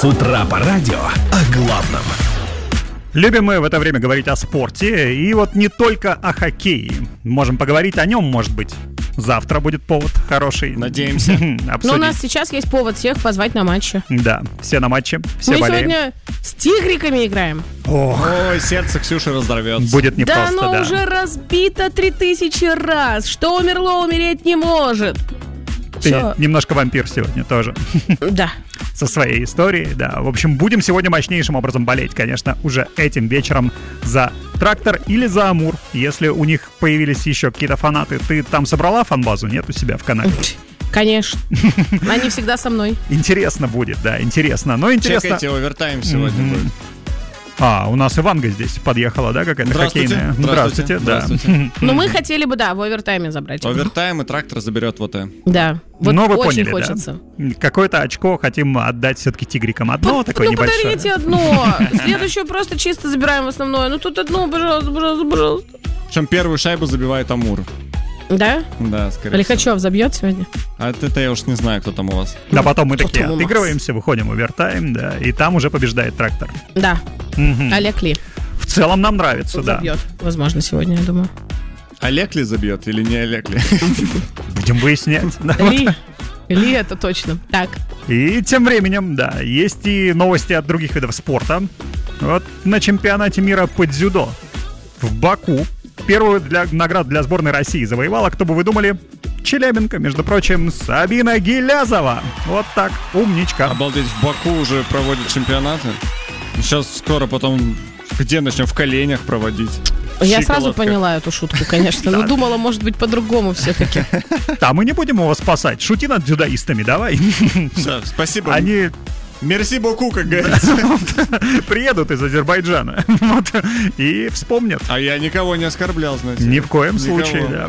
С утра по радио о главном. Любим мы в это время говорить о спорте, и вот не только о хоккее. Можем поговорить о нем, может быть. Завтра будет повод хороший. Надеемся. Но у нас сейчас есть повод всех позвать на матчи. Да, все на матче, все Мы болеем. сегодня с тигриками играем. Ой, сердце Ксюши разорвется. Будет непросто, Да, оно уже разбито 3000 раз. Что умерло, умереть не может. Ты Всё. немножко вампир сегодня тоже. Да. Со своей историей, да. В общем, будем сегодня мощнейшим образом болеть, конечно, уже этим вечером за «Трактор» или за «Амур». Если у них появились еще какие-то фанаты. Ты там собрала фан-базу, нет, у себя в канале? Конечно. Они всегда со мной. Интересно будет, да, интересно. Но интересно... Чекайте, овертайм сегодня будет. У нас Иванга здесь подъехала, да, какая-то хоккейная? Здравствуйте. Да. Но мы хотели бы, да, в овертайме забрать. Овертайм и «Трактор» заберет вот это. Да. Вот Но вы очень поняли, хочется. да? Какое-то очко хотим отдать все-таки тигрикам. Одно такое небольшое. Подарите одно. Следующее просто чисто забираем в основное. Ну тут одно, пожалуйста. Причем первую шайбу забивает «Амур». Да? Да, скорее всего. Лихачев забьет сегодня? А это я уж не знаю, кто там у вас. А потом мы Кто такие там у нас? отыгрываемся, выходим в овертайм, да, и там уже побеждает «Трактор». Да. Олег Ли В целом нам нравится, да. забьет. Возможно, сегодня, я думаю. Олег ли забьет или не Олег ли? Будем выяснять. Да. Ли это точно. Так. И тем временем, да, есть и новости от других видов спорта. Вот на чемпионате мира по дзюдо в Баку первую награду для сборной России завоевала, кто бы вы думали, Челябинка, между прочим, Сабина Гилязова. Вот так, умничка. Обалдеть, в Баку уже проводят чемпионаты. Сейчас скоро потом где начнем? В коленях проводить. Я сразу Щиколотка. поняла эту шутку, конечно. Но думала, может быть, по-другому все-таки. Да, мы не будем его спасать. Шути над дзюдоистами, давай. Да, спасибо. Они Мерси боку, как говорится. приедут из Азербайджана вот, и вспомнят. А я никого не оскорблял, знаете. Ни в коем Никого. случае, да.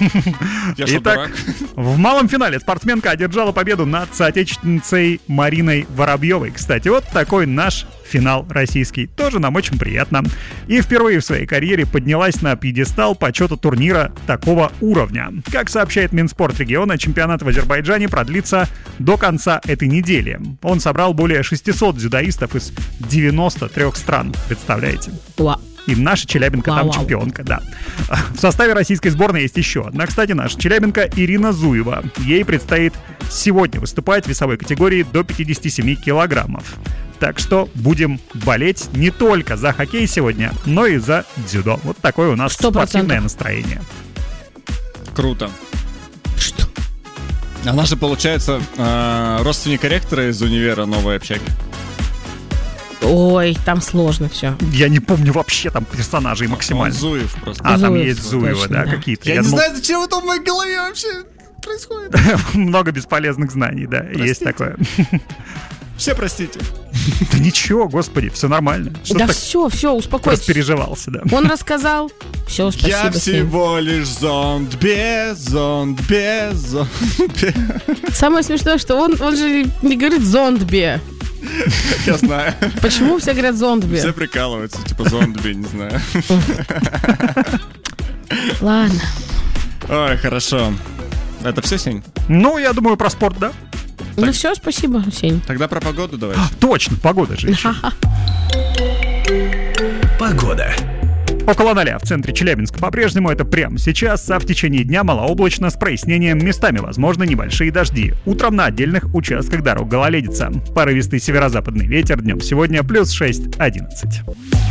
Я что, Итак, дурак? в малом финале спортсменка одержала победу над соотечественницей Мариной Воробьевой. Кстати, вот такой наш финал российский. Тоже нам очень приятно. И впервые в своей карьере поднялась на пьедестал почета турнира такого уровня. Как сообщает Минспорт региона, чемпионат в Азербайджане продлится до конца этой недели. Он собрал более 600 дзюдоистов из 93 стран. Представляете? Уа. И наша Челябинка там Вау-вау. чемпионка, да. В составе российской сборной есть еще одна, кстати, наша Челябинка Ирина Зуева. Ей предстоит сегодня выступать в весовой категории до 57 килограммов. Так что будем болеть не только за хоккей сегодня, но и за дзюдо. Вот такое у нас 100%. спортивное настроение. Круто. Что? Она же, получается, родственник ректора из универа новой общаги. Ой, там сложно все. Я не помню вообще там персонажей максимально. Он Зуев просто. А, там Зуев, есть Зуева, точно, да, да. какие-то. Я не думал, знаю, зачем это в моей голове вообще происходит. много бесполезных знаний, да, есть Простите. такое. Все простите. Да ничего, господи, все нормально. Что Да так все, успокойся. распереживался, да. Он рассказал. Все, спасибо. Я Сень. всего лишь зонд без. Самое смешное, что он же не говорит зомби. Я знаю. Почему все говорят зомби? Все прикалываются, типа зомби, не знаю. Ладно. Ой, хорошо. Это все, Сень? Ну, я думаю, про спорт, да? Ну все, спасибо, Сень. Тогда про погоду давай. Точно, погода же еще. Погода. Около 0 в центре Челябинска по-прежнему это прямо сейчас, а в течение дня малооблачно с прояснением, местами возможны небольшие дожди. Утром на отдельных участках дорог гололедица. Порывистый северо-западный ветер днем сегодня плюс 6-11.